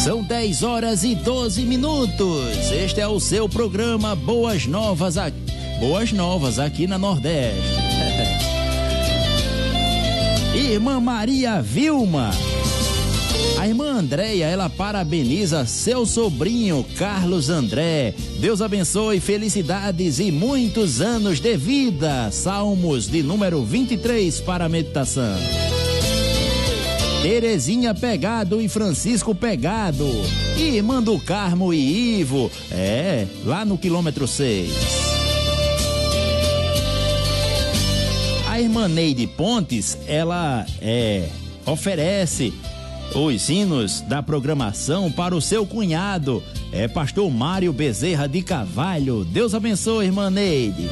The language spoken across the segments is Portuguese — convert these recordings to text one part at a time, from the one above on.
São 10h12. Este é o seu programa Boas Novas aqui na Nordeste. Irmã Maria Vilma. A irmã Andréia, ela parabeniza seu sobrinho Carlos André. Deus abençoe, felicidades e muitos anos de vida. Salmos de número 23 para a meditação. Terezinha Pegado e Francisco Pegado. Irmã do Carmo e Ivo. Lá no quilômetro 6. A irmã Neide Pontes, ela oferece os hinos da programação para o seu cunhado, pastor Mário Bezerra de Carvalho. Deus abençoe, irmã Neide.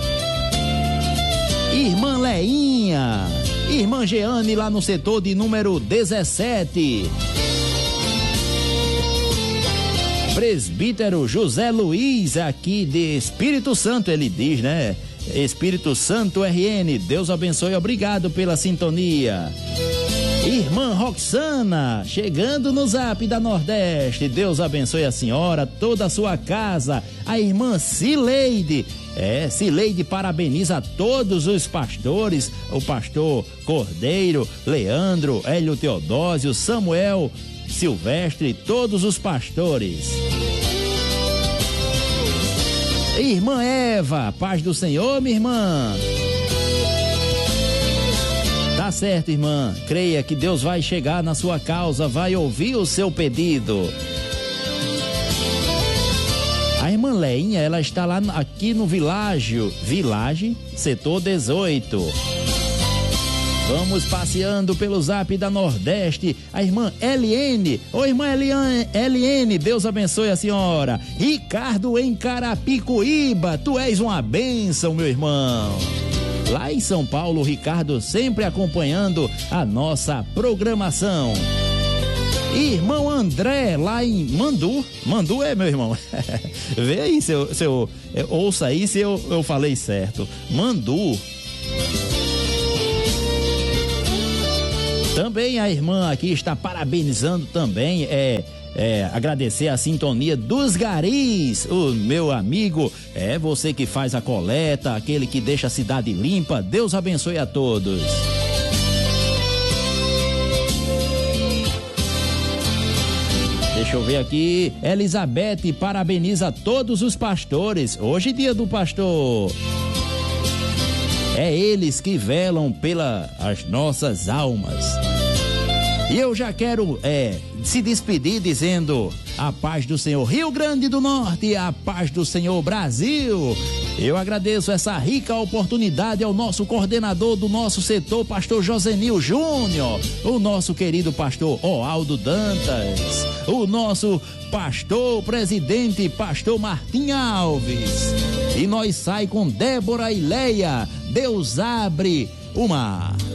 Irmã Leinha, irmã Jeane lá no setor de número 17. Presbítero José Luiz aqui de Espírito Santo, ele diz, né? Espírito Santo RN, Deus abençoe, obrigado pela sintonia. Irmã Roxana, chegando no Zap da Nordeste, Deus abençoe a senhora, toda a sua casa. A irmã Cileide, Cileide parabeniza a todos os pastores, o pastor Cordeiro, Leandro, Hélio Teodósio, Samuel, Silvestre, todos os pastores. Irmã Eva, paz do Senhor, minha irmã. Tá certo, irmã. Creia que Deus vai chegar na sua causa, vai ouvir o seu pedido. A irmã Leinha, ela está lá aqui no Village, setor 18. Vamos passeando pelo Zap da Nordeste. A irmã Eliene. Ô, irmã Eliene, Deus abençoe a senhora. Ricardo em Carapicuíba, tu és uma bênção, meu irmão. Lá em São Paulo, o Ricardo sempre acompanhando a nossa programação. Irmão André, lá em Mandu. Mandu meu irmão. Vê aí ouça aí se eu falei certo. Mandu. Também a irmã aqui está parabenizando também, agradecer a sintonia dos garis, o meu amigo, você que faz a coleta, aquele que deixa a cidade limpa. Deus abençoe a todos. Deixa eu ver aqui, Elizabeth parabeniza todos os pastores, hoje dia do pastor. Eles que velam pelas nossas almas. E eu já quero se despedir dizendo a paz do Senhor Rio Grande do Norte, a paz do Senhor Brasil. Eu agradeço essa rica oportunidade ao nosso coordenador do nosso setor, pastor Josenil Júnior, o nosso querido pastor Oaldo Dantas, o nosso pastor presidente, pastor Martim Alves. E nós sai com Débora e Leia. Deus abre o mar.